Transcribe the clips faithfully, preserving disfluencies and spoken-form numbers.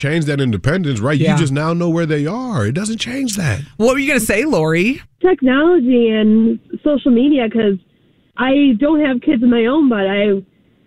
change that independence, right? Yeah. You just now know where they are. It doesn't change that. What were you going to say, Lori? Technology and social media, because I don't have kids of my own, but I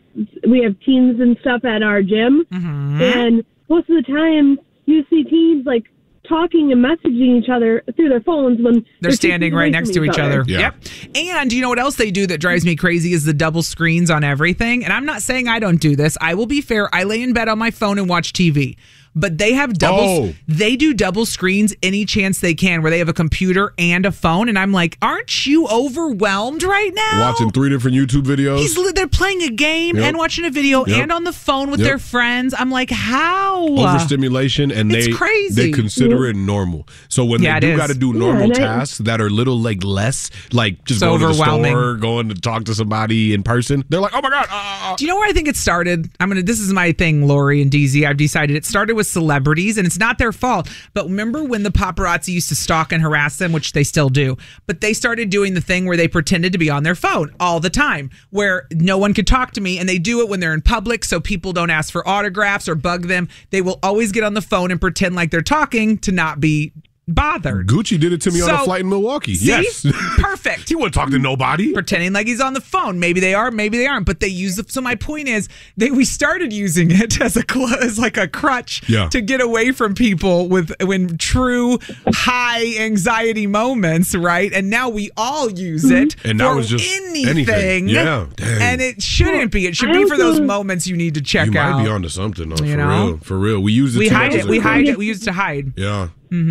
we have teens and stuff at our gym, Mm-hmm. and most of the time you see teens like talking and messaging each other through their phones when They're, they're standing away right from next to each other. Yeah. Yep. And you know what else they do that drives me crazy is the double screens on everything. And I'm not saying I don't do this. I will be fair. I lay in bed on my phone and watch T V. But they have double. Oh. They do double screens any chance they can, where they have a computer and a phone. And I'm like, aren't you overwhelmed right now? Watching three different YouTube videos. He's li- they're playing a game Yep. and watching a video Yep. and on the phone with Yep. their friends. I'm like, how? Overstimulation, and It's they crazy. they consider it normal. So when Yeah, it they do is. got to do Yeah, normal and I- tasks that are little like less, like just It's going to the overwhelming. store, going to talk to somebody in person, they're like, oh my god. Uh, Do you know where I think it started? I'm gonna. This is my thing, Lori and D Z. I've decided it started with celebrities, and it's not their fault. But remember when the paparazzi used to stalk and harass them, which they still do. But they started doing the thing where they pretended to be on their phone all the time, where no one could talk to me, and they do it when they're in public, so people don't ask for autographs or bug them. They will always get on the phone and pretend like they're talking to not be bothered. Gucci did it to me on a So, flight in Milwaukee. See? Yes. Perfect. He wouldn't talk to nobody. Pretending like he's on the phone. Maybe they are, maybe they aren't. But they use the. So my point is, they we started using it as a cl- as like a crutch Yeah. to get away from people with when true high anxiety moments, right? And now we all use it And now for it's just anything. anything. Yeah, dang. And it shouldn't be. It should I be for those also- moments you need to check You out. might be onto something, though. You for know? real. For real. We use it we too hide much it. as We a- hide it. We use it to hide. Yeah.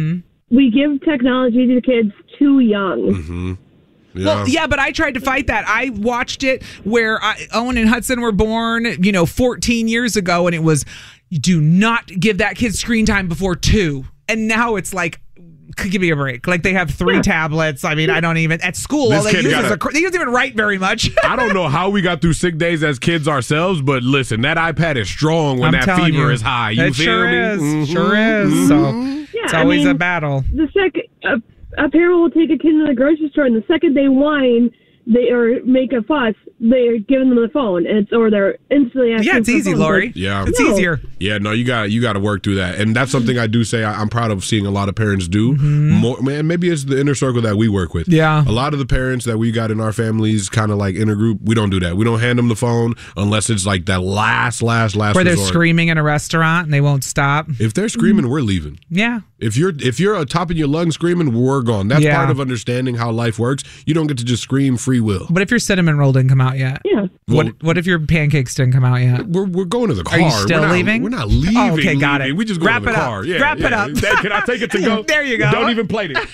we give technology to the kids too young. Mm-hmm. Yeah. Well, yeah, but I tried to fight that. I watched it where I, Owen and Hudson were born, you know, fourteen years ago, and it was, you do not give that kid screen time before two. And now it's like, give me a break. Like they have three Yeah. tablets. I mean, I don't even, at school, This all they kid use got is a- a, cr- they don't even write very much. I don't know how we got through sick days as kids ourselves, but listen, that iPad is strong when I'm that telling fever you. is high. You it feel sure me? is. Mhm. Sure is. So Yeah, it's I always mean, a battle. The second a, a parent will take a kid to the grocery store, and the second they whine, they or make a fuss, they're giving them the phone, and it's or they're instantly asking Yeah, it's for easy, phones. Lori. Like, Yeah. It's No. easier. Yeah, no, you got you got to work through that, and that's something I do say I, I'm proud of seeing a lot of parents do. More, man, maybe it's the inner circle that we work with. Yeah. a lot of the parents that we got in our families, kind of like inner group, we don't do that. We don't hand them the phone unless it's like that last, last, last. Where they're resort. screaming in a restaurant and they won't stop. If they're screaming, we're leaving. Yeah. If you're if you're at top of your lungs screaming, we're gone. That's Yeah. part of understanding how life works. You don't get to just scream free will. But if your cinnamon roll didn't come out yet? Yeah. What Well, What if your pancakes didn't come out yet? We're, we're going to the car. Are you still we're not, leaving? We're not leaving. Oh, okay, got leaving. it. We just go Wrap to the it up. car. Yeah, Wrap it yeah. up. That- Can I take it to go? There you go. Don't even play it.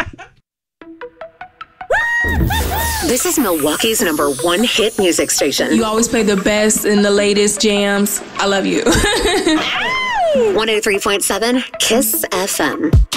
This is Milwaukee's number one hit music station. You always play the best and the latest jams. I love you. one oh three point seven Kiss F M.